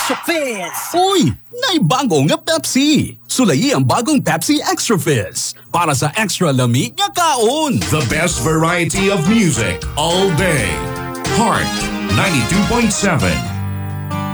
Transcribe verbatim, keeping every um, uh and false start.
Extra Fizz! Uy! Naibago nga Pepsi! Sulayi ang bagong Pepsi Extra Fizz para sa extra lami nga kaon! The best variety of music all day. Heart ninety-two point seven.